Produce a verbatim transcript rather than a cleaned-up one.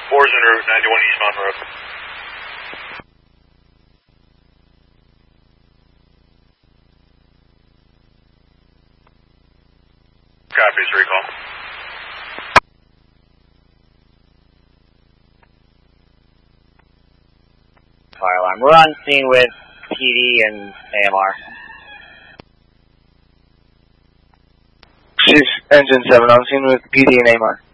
four's en route, ninety-one eastbound road. Copies, recall. Fire alarm. We're on scene with P D and A M R. Chief, Engine seven, on scene with P D and A M R.